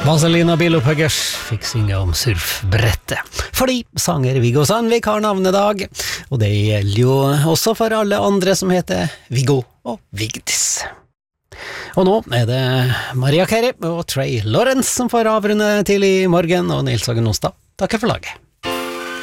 Vazelina Bilopphøggers fikk synge om surfbrettet. Fordi sanger Viggo Sandvik har navnedag, og det gjelder jo også for alle andre som heter Viggo og Vigdis. Og nå er det Maria Carey og Trey Lawrence som får avrunde til i morgen, og Nils Hagen Onsdag takker for laget.